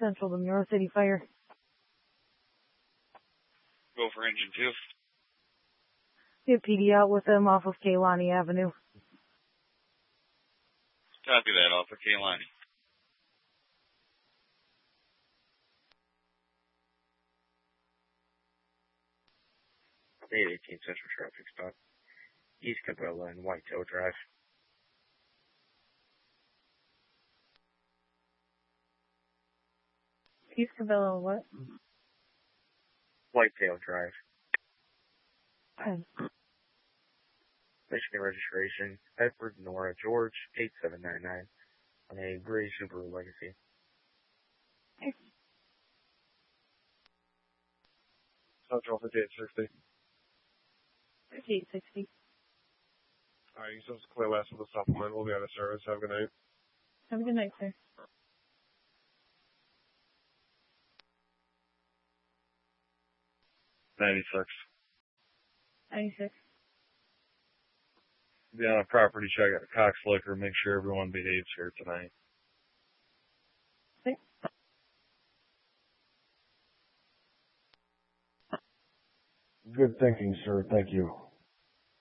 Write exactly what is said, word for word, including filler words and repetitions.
Central to Muir City Fire. Go for engine two. Get P D out with them off of Kaylani Avenue. Copy that, off of Kaylani. eight eighteen Central Traffic Stop. East Cabela and Whitetail Drive. East Cabela, what? Whitetail Drive. Okay. Michigan registration, Edward Nora George, eight seven nine nine, on a gray Subaru Legacy. Okay. Central fifty-eight sixty. fifty-eight sixty. Alright, you can just clear last with the supplement. We'll be out of service. Have a good night. Have a good night, sir. ninety-six. ninety-six. Be on a property check at Cox Liquor. Make sure everyone behaves here tonight. Okay. Good thinking, sir. Thank you.